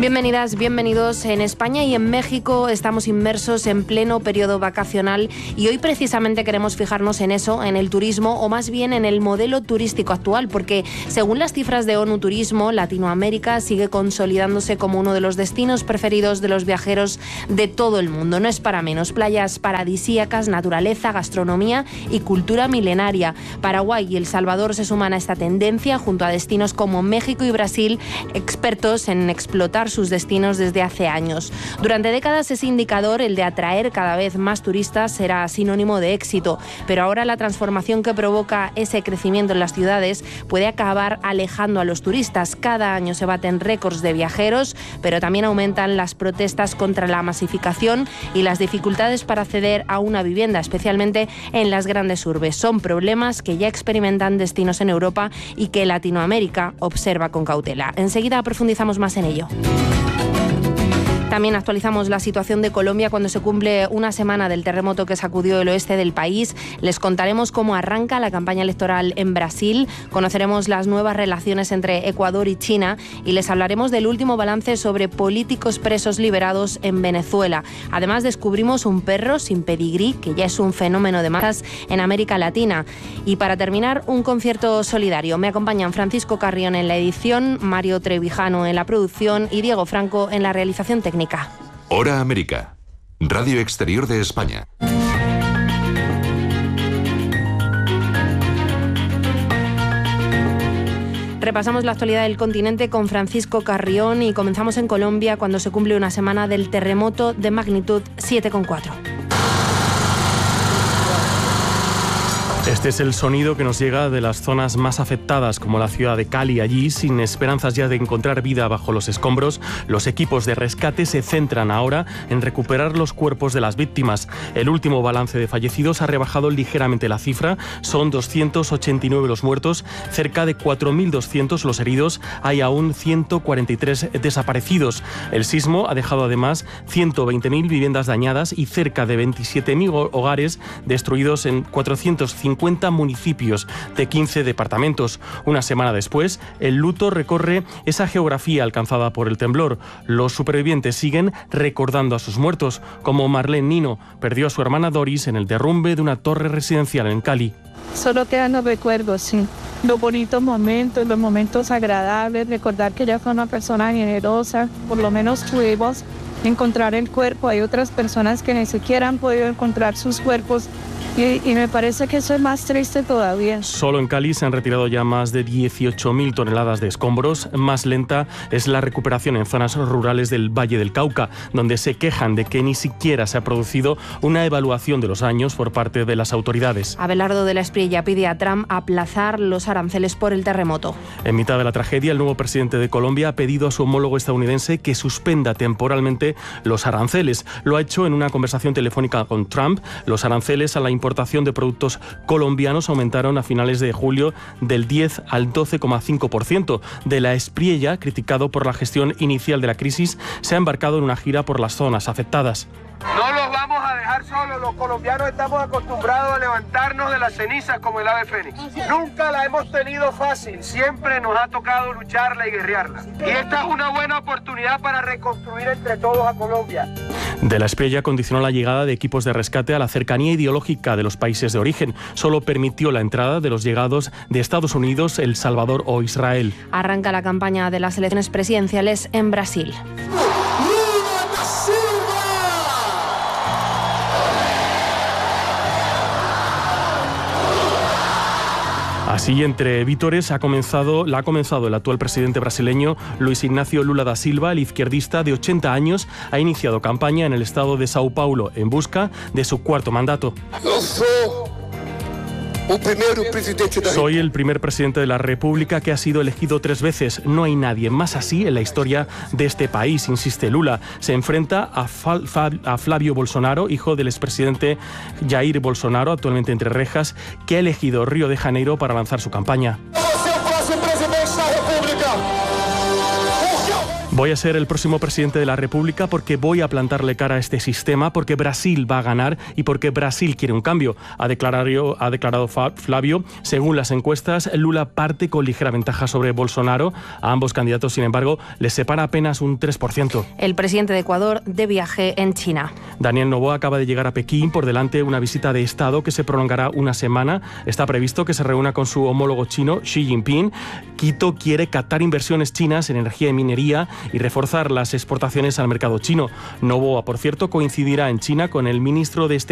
Bienvenidas, bienvenidos. En España y en México estamos inmersos en pleno periodo vacacional y hoy precisamente queremos fijarnos en eso, en el turismo o más bien en el modelo turístico actual, porque según las cifras de ONU Turismo, Latinoamérica sigue consolidándose como uno de los destinos preferidos de los viajeros de todo el mundo. No es para menos. Playas paradisíacas, naturaleza, gastronomía y cultura milenaria. Paraguay y El Salvador se suman a esta tendencia junto a destinos como México y Brasil, expertos en explotar sus destinos desde hace años. Durante décadas ese indicador, el de atraer cada vez más turistas, será sinónimo de éxito, pero ahora la transformación que provoca ese crecimiento en las ciudades puede acabar alejando a los turistas. Cada año se baten récords de viajeros, pero también aumentan las protestas contra la masificación y las dificultades para acceder a una vivienda, especialmente en las grandes urbes. Son problemas que ya experimentan destinos en Europa y que Latinoamérica observa con cautela. Enseguida profundizamos más en ello. También actualizamos la situación de Colombia cuando se cumple una semana del terremoto que sacudió el oeste del país. Les contaremos cómo arranca la campaña electoral en Brasil, conoceremos las nuevas relaciones entre Ecuador y China y les hablaremos del último balance sobre políticos presos liberados en Venezuela. Además, descubrimos un perro sin pedigrí, que ya es un fenómeno de masas en América Latina. Y para terminar, un concierto solidario. Me acompañan Francisco Carrión en la edición, Mario Trevijano en la producción y Diego Franco en la realización técnica. Hora América, Radio Exterior de España. Repasamos la actualidad del continente con Francisco Carrión y comenzamos en Colombia cuando se cumple una semana del terremoto de magnitud 7,4. Este es el sonido que nos llega de las zonas más afectadas, como la ciudad de Cali. Allí, sin esperanzas ya de encontrar vida bajo los escombros, los equipos de rescate se centran ahora en recuperar los cuerpos de las víctimas. El último balance de fallecidos ha rebajado ligeramente la cifra. Son 289 los muertos, cerca de 4.200 los heridos. Hay aún 143 desaparecidos. El sismo ha dejado además 120.000 viviendas dañadas y cerca de 27.000 hogares destruidos en 450 municipios de 15 departamentos. Una semana después, el luto recorre esa geografía alcanzada por el temblor. Los supervivientes siguen recordando a sus muertos, como Marlene Nino. Perdió a su hermana Doris en el derrumbe de una torre residencial en Cali. Solo quedan los recuerdos, sí. Los bonitos momentos, los momentos agradables, recordar que ella fue una persona generosa. Por lo menos pudimos encontrar el cuerpo. Hay otras personas que ni siquiera han podido encontrar sus cuerpos. Y me parece que eso es más triste todavía. Solo en Cali se han retirado ya más de 18.000 toneladas de escombros. Más lenta es la recuperación en zonas rurales del Valle del Cauca, donde se quejan de que ni siquiera se ha producido una evaluación de los daños por parte de las autoridades. Abelardo de la Espriella pide a Trump aplazar los aranceles por el terremoto. En mitad de la tragedia, el nuevo presidente de Colombia ha pedido a su homólogo estadounidense que suspenda temporalmente los aranceles. Lo ha hecho en una conversación telefónica con Trump. Los aranceles a la importación de productos colombianos aumentaron a finales de julio del 10 al 12,5%. De la Espriella, criticado por la gestión inicial de la crisis, se ha embarcado en una gira por las zonas afectadas. No los vamos a dejar solos, los colombianos estamos acostumbrados a levantarnos de las cenizas como el ave fénix. Nunca la hemos tenido fácil, siempre nos ha tocado lucharla y guerrearla. Y esta es una buena oportunidad para reconstruir entre todos a Colombia. De la Espriella condicionó la llegada de equipos de rescate a la cercanía ideológica de los países de origen. Solo permitió la entrada de los llegados de Estados Unidos, El Salvador o Israel. Arranca la campaña de las elecciones presidenciales en Brasil. Así, entre vítores, ha comenzado el actual presidente brasileño Luis Ignacio Lula da Silva. El izquierdista de 80 años ha iniciado campaña en el estado de Sao Paulo en busca de su cuarto mandato. Soy el primer presidente de la República que ha sido elegido 3 veces. No hay nadie más así en la historia de este país, insiste Lula. Se enfrenta a Flavio Bolsonaro, hijo del expresidente Jair Bolsonaro, actualmente entre rejas, que ha elegido Río de Janeiro para lanzar su campaña. Voy a ser el próximo presidente de la República porque voy a plantarle cara a este sistema, porque Brasil va a ganar y porque Brasil quiere un cambio, ha declarado Flavio. Según las encuestas, Lula parte con ligera ventaja sobre Bolsonaro. A ambos candidatos, sin embargo, les separa apenas un 3%. El presidente de Ecuador de viaje en China. Daniel Noboa acaba de llegar a Pekín, por delante una visita de Estado que se prolongará una semana. Está previsto que se reúna con su homólogo chino, Xi Jinping. Quito quiere captar inversiones chinas en energía y minería y reforzar las exportaciones al mercado chino. Noboa, por cierto, coincidirá en China con el ministro de